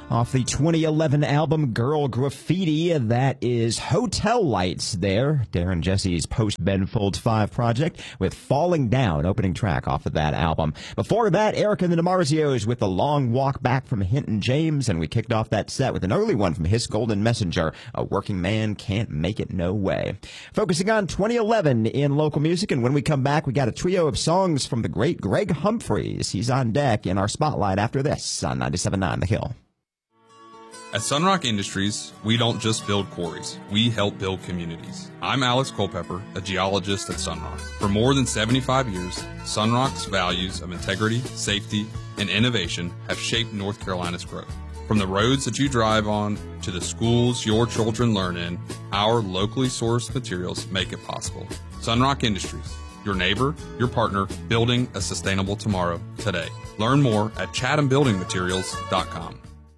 Off the 2011 album Girl Graffiti, that is Hotel Lights there. Darren Jesse's post-Ben Folds 5 project with Falling Down, opening track off of that album. Before that, Eric and the DiMarzios with The Long Walk Back from Hinton James, and we kicked off that set with an early one from His Golden Messenger, A Working Man Can't Make It No Way. Focusing on 2011 in local music, and when we come back, we got a trio of songs from the great Greg Humphreys. He's on deck in our spotlight after this on 97.9 The Hill. At Sunrock Industries, we don't just build quarries, we help build communities. I'm Alex Culpepper, a geologist at Sunrock. For more than 75 years, Sunrock's values of integrity, safety, and innovation have shaped North Carolina's growth. From the roads that you drive on to the schools your children learn in, our locally sourced materials make it possible. Sunrock Industries, your neighbor, your partner, building a sustainable tomorrow today. Learn more at chathambuildingmaterials.com.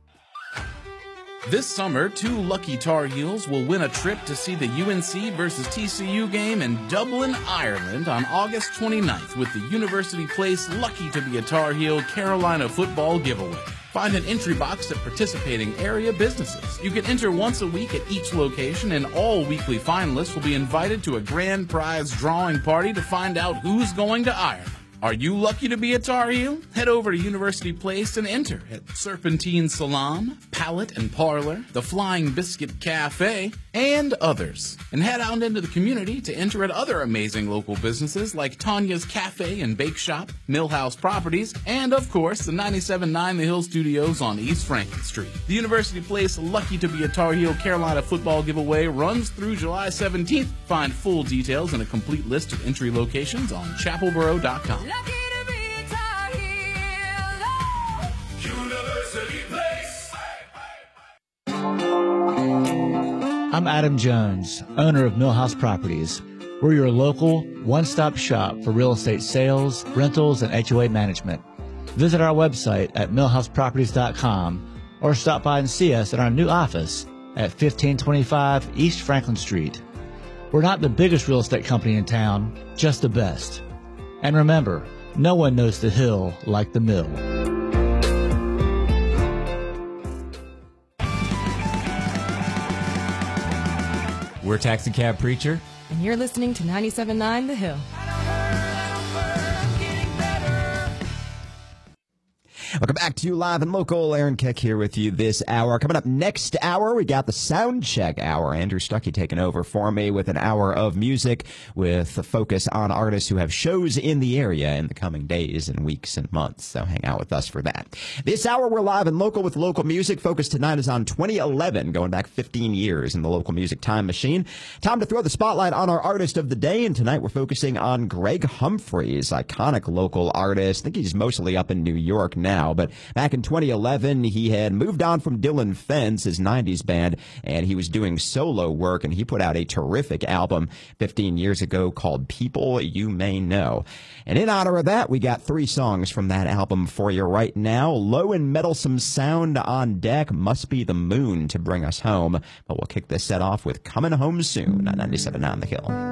This summer, 2 lucky Tar Heels will win a trip to see the UNC versus TCU game in Dublin, Ireland on August 29th with the University Place Lucky to be a Tar Heel Carolina football giveaway. Find an entry box at participating area businesses. You can enter once a week at each location, and all weekly finalists will be invited to a grand prize drawing party to find out who's going to Ireland. Are you lucky to be a Tar Heel? Head over to University Place and enter at Serpentine Salon, Palette and Parlor, the Flying Biscuit Cafe, and others. And head out into the community to enter at other amazing local businesses like Tanya's Cafe and Bake Shop, Millhouse Properties, and of course the 97.9 The Hill Studios on East Franklin Street. The University Place Lucky to be a Tar Heel Carolina football giveaway runs through July 17th. Find full details and a complete list of entry locations on chapelboro.com. I'm Adam Jones, owner of Millhouse Properties. We're your local one-stop shop for real estate sales, rentals, and HOA management. Visit our website at millhouseproperties.com or stop by and see us at our new office at 1525 East Franklin Street. We're not the biggest real estate company in town, just the best. And remember, no one knows the hill like the mill. We're Taxi Cab Preacher. And you're listening to 97.9 The Hill. Welcome back to Live and Local. Aaron Keck here with you this hour. Coming up next hour, we got the Sound Check Hour. Andrew Stuckey taking over for me with an hour of music with a focus on artists who have shows in the area in the coming days and weeks and months. So hang out with us for that. This hour, we're Live and Local with local music. Focus tonight is on 2011, going back 15 years in the local music time machine. Time to throw the spotlight on our artist of the day, and tonight we're focusing on Greg Humphreys, iconic local artist. I think he's mostly up in New York now. But back in 2011, he had moved on from Dylan Fence, his 90s band, and he was doing solo work, and he put out a terrific album 15 years ago called People You May Know. And in honor of that, we got 3 songs from that album for you right now. Low and meddlesome sound on deck, Must Be the Moon to bring us home. But we'll kick this set off with Coming Home Soon on 97.9 The Hill.